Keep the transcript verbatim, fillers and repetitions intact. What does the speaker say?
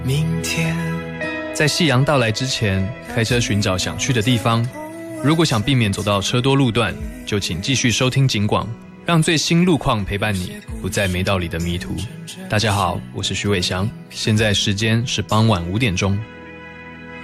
明天， 在夕阳到来之前，开车寻找想去的地方。如果想避免走到车多路段，就请继续收听警广，让最新路况陪伴你，不再没道理的迷途。大家好，我是徐伟翔，现在时间是傍晚五点钟。